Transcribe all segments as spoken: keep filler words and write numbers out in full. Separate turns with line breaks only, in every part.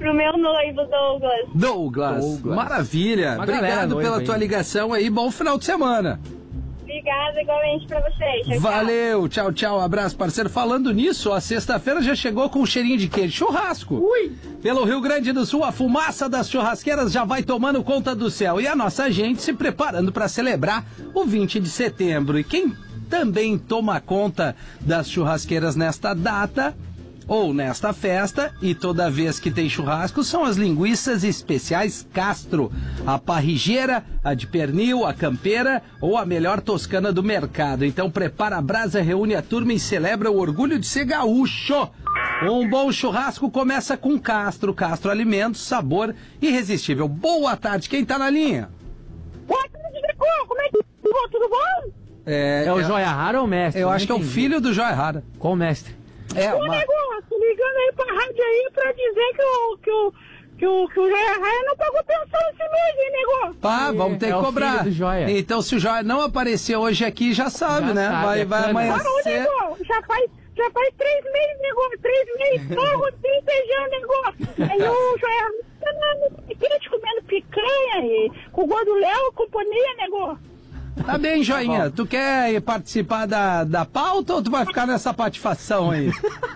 pro meu noivo, Douglas.
Douglas, Douglas. Maravilha. Uma Obrigado pela noiva, tua hein? ligação aí. Bom final de semana.
Obrigada, igualmente pra vocês. Tchau,
Valeu, tchau, tchau, abraço, parceiro. Falando nisso, a sexta-feira já chegou com um cheirinho de queijo. Churrasco. Ui. Pelo Rio Grande do Sul, a fumaça das churrasqueiras já vai tomando conta do céu. E a nossa gente se preparando para celebrar o vinte de setembro. E quem também toma conta das churrasqueiras nesta data, ou nesta festa, e toda vez que tem churrasco, são as linguiças especiais Castro. A parrigeira, a de pernil, a campeira ou a melhor toscana do mercado. Então prepara a brasa, reúne a turma e celebra o orgulho de ser gaúcho. Um bom churrasco começa com Castro. Castro Alimentos, sabor irresistível. Boa tarde, quem tá na linha?
Boa tarde, Decô. Como é que tá? Tudo bom?
É,
é o
é,
Joia Rara ou o mestre?
Eu acho que é o filho do Joia Rara.
Qual mestre?
É,
Ô,
uma...
negócio, ligando aí pra rádio aí pra dizer que o, que o, que o, que o Joia Raia não pagou pensão esse mês, hein, negócio?
Pá, vamos ter
é
que cobrar.
Do Joia.
Então, se o Joia não aparecer hoje aqui, já sabe, já né?
Sabe,
vai
é
vai amanhecer.
Parou, negócio, já faz, já faz três meses, negócio, três meses, fogo, sem feijão, negócio. Aí o Joia Raia tá na quente comendo picanha e com o gordo Léo e companhia, negócio.
Tá bem, Joinha. Tu quer participar da, da pauta ou tu vai ficar nessa patifação aí?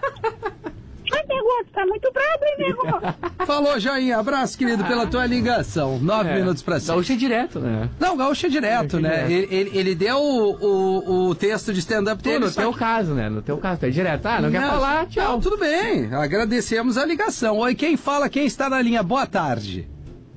Ai, negócio, tá muito brabo, hein, negócio?
Falou, Joinha. Abraço, querido, pela tua ligação. Nove
é,
minutos pra cima.
Gaúcho é direto, né?
Não, Gaúcho é direto,
Gaúcho é
né?
direto.
Ele, ele, ele deu o, o, o texto de stand-up
Tu,
dele.
no teu
que...
caso, né? No teu caso, tu é direto. Ah, não, não quer falar? Tchau.
Não, tudo bem. Agradecemos a ligação. Oi, quem fala? Quem está na linha? Boa tarde.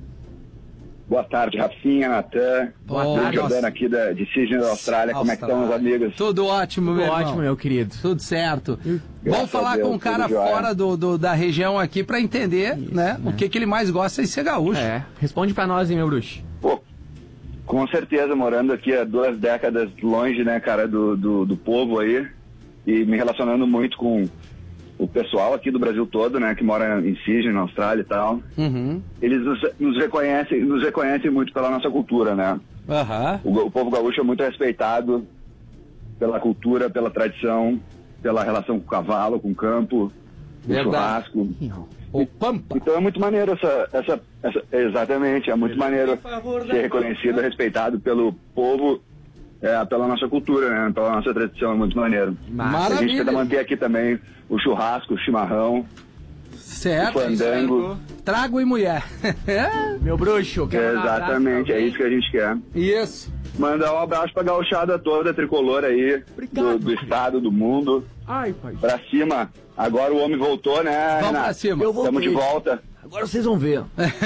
Boa tarde, Rafinha, Natan.
Boa
Boa
tarde.
Jordana aqui da, de Sydney, da Austrália. Como é que estão os amigos?
Tudo ótimo, meu
Tudo
irmão.
ótimo, meu querido.
Tudo certo.
Graças
Vamos falar
a Deus,
com um cara
tudo jóia.
fora do, do, da região aqui pra entender,
Isso,
né,
né?
o que, que ele mais gosta de ser gaúcho.
É, responde pra nós, hein, meu bruxo.
Pô, com certeza, morando aqui há duas décadas longe, né, cara, do, do, do povo aí, e me relacionando muito com o pessoal aqui do Brasil todo, né, que mora em Sydney, na Austrália e tal.
Uhum.
Eles nos, nos reconhecem, nos reconhecem muito pela nossa cultura, né?
Aham.
O, o povo gaúcho é muito respeitado pela cultura, pela tradição, pela relação com o cavalo, com o campo, com o
Verdade.
churrasco.
O Pampa.
Então é muito maneiro essa, essa, essa exatamente, é muito maneiro ser reconhecido, respeitado pelo povo, é, pela nossa cultura, né? Pela nossa tradição, é muito maneiro.
Maravilha.
A gente tenta manter aqui também o churrasco, o chimarrão,
Certo.
o fandango.
Trago e mulher.
Meu bruxo, quero
É,
mandar um abraço
exatamente,
pra
é
alguém.
isso que a gente quer.
Isso.
Mandar um abraço pra gauchada toda, tricolor aí,
Obrigado.
do, do estado, do mundo.
Ai, pai.
Pra cima. Agora o homem voltou, né,
Vamos
Renato?
pra cima.
Eu
Estamos de volta.
Agora vocês vão ver.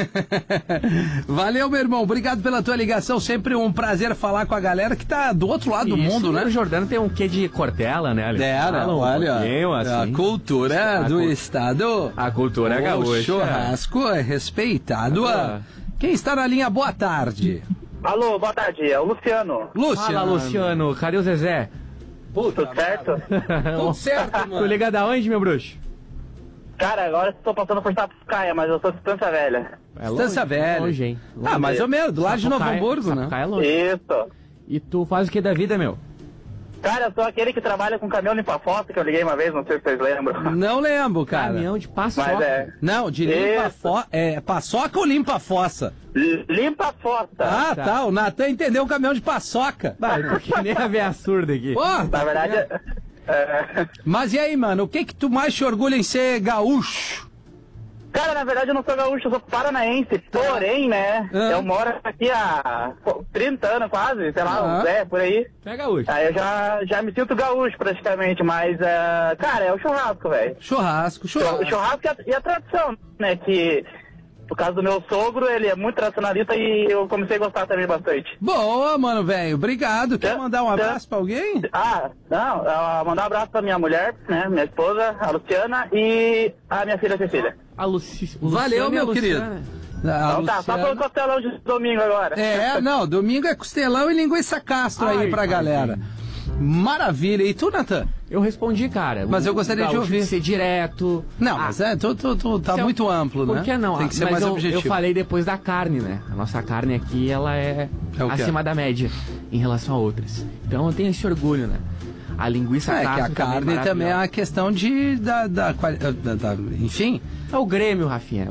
Valeu, meu irmão. Obrigado pela tua ligação. Sempre um prazer falar com a galera que tá do outro lado do
Isso,
mundo, né?
O Jordano tem um quê de Cortella, né? Eles
Dera,
falam um
olha,
pouquinho,
a
assim.
cultura
A
do
cult-
estado.
A cultura é
O
gaúcha.
churrasco é respeitado.
Ah.
Quem está na linha? Boa tarde.
Alô, boa tarde, é o Luciano.
Lúcia.
Fala, Luciano. Cadê o Zezé?
Puta,
Tudo certo?
tudo certo,
Tu
mano.
liga da onde, meu bruxo?
Cara, agora estou passando por Sapucaia, mas eu sou de Distância Velha.
É
Distância Velha.
Longe, hein?
Ah, mais ou menos, do lado de Novo
Sapucaia-
Hamburgo, né?
Sapucaia é longe.
Isso.
E tu faz o que da vida, meu?
Cara, eu sou aquele que trabalha com caminhão limpa-fossa, que eu liguei uma vez, não sei se vocês lembram.
Não lembro, cara.
Caminhão de paçoca.
Mas é...
Não, de limpa
Isso.
fo... é, paçoca ou limpa fossa?
L- Limpa-fossa.
Ah,
tá.
tá. O Natan entendeu o caminhão de paçoca.
Bah, porque nem a véia surda aqui.
Pô,
Na verdade, é... é...
mas e aí, mano? O que que tu mais te orgulha em ser gaúcho?
Cara, na verdade eu não sou gaúcho, eu sou paranaense. Porém, né,
Ah.
eu moro aqui há pô, trinta anos quase, sei lá,
Ah.
uns dez, por aí.
Tu é gaúcho.
Aí eu já, já me sinto gaúcho praticamente, mas, é, cara, é o churrasco, velho.
Churrasco,
O
churrasco.
churrasco e a, e a tradição, né? Que, por causa do meu sogro, ele é muito tradicionalista e eu comecei a gostar também bastante.
Boa, mano, velho. Obrigado. Quer
É,
mandar um
é.
abraço pra alguém?
Ah, não, uh, mandar um abraço pra minha mulher, né? Minha esposa, a Luciana, e a minha filha Cecília.
A Luci... o
Valeu,
Luciano e a
meu querido.
Luciana.
A
Então tá, só
Luciana-
pelo costelão de domingo agora.
É, não, domingo é costelão e linguiça Castro aí
Ai,
pra
pai,
galera. Maravilha. E tu, Natan?
Eu respondi, cara.
Mas
O
eu gostaria de
gaúcho
ouvir.
ser direto.
Não,
Ah,
mas é, tu, tu, tu tá
se eu-
muito amplo, né?
Por que não?
Tem que ser
Mas
mais
eu,
objetivo.
eu falei depois da carne, né? A nossa carne aqui, ela é,
É o quê?
acima da média em relação a outras. Então eu tenho esse orgulho, né? A linguiça
É, que a
Castro
carne também é
maravilhosa.
uma questão de... Da, da, quali- da- da- enfim...
É o Grêmio, Rafinha.